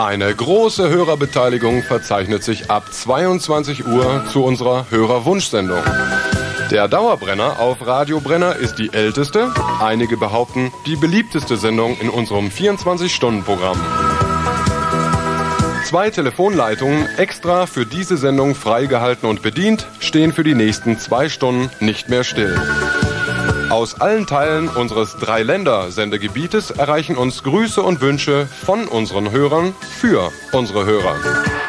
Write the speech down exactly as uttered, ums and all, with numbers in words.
Eine große Hörerbeteiligung verzeichnet sich ab zweiundzwanzig Uhr zu unserer Hörerwunschsendung. Der Dauerbrenner auf Radio Brenner ist die älteste, einige behaupten die beliebteste Sendung in unserem vierundzwanzig-Stunden-Programm. Zwei Telefonleitungen extra für diese Sendung freigehalten und bedient, stehen für die nächsten zwei Stunden nicht mehr still. Aus allen Teilen unseres Drei-Länder-Sendegebietes erreichen uns Grüße und Wünsche von unseren Hörern für unsere Hörer.